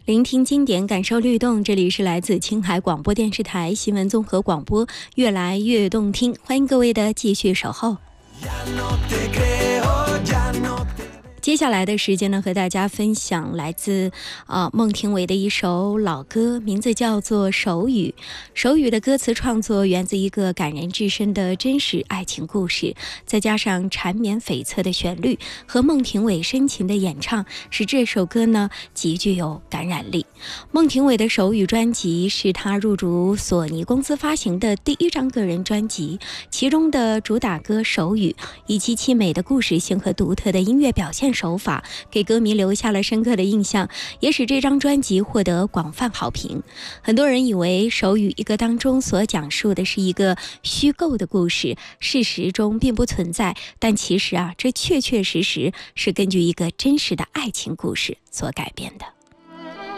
聆听经典，感受律动。这里是来自青海广播电视台新闻综合广播，越来越动听。欢迎各位的继续守候。接下来的时间呢，和大家分享来自孟庭苇的一首老歌，名字叫做《手语》。手语的歌词创作源自一个感人至深的真实爱情故事，再加上缠绵悱恻的旋律和孟庭苇深情的演唱，使这首歌呢极具有感染力。孟庭苇的手语专辑是她入主索尼公司发行的第一张个人专辑，其中的主打歌《手语》以其凄美的故事性和独特的音乐表现手法，给歌迷留下了深刻的印象，也使这张专辑获得广泛好评。很多人以为《手语》一歌当中所讲述的是一个虚构的故事，事实中并不存在，但其实这确确实实是根据一个真实的爱情故事所改编的。